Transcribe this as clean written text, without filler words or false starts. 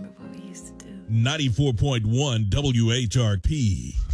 remember what we used to do. 94.1 WHRP.